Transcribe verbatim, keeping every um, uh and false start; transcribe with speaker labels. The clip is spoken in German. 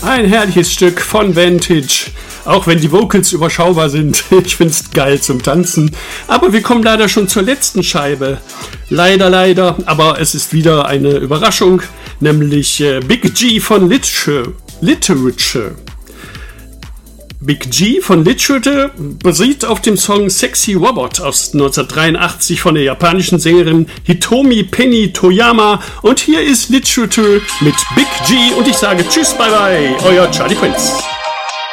Speaker 1: Ein herrliches Stück von Vantage. Auch wenn die Vocals überschaubar sind. Ich find's geil zum Tanzen. Aber wir kommen leider schon zur letzten Scheibe. Leider, leider. Aber es ist wieder eine Überraschung. Nämlich äh, Big G von Literature. Literature. Big G von Literature basiert auf dem Song Sexy Robot aus neunzehnhundertdreiundachtzig von der japanischen Sängerin Hitomi Penny Toyama. Und hier ist Literature mit Big G und ich sage Tschüss, bye bye, euer Charlie Prince.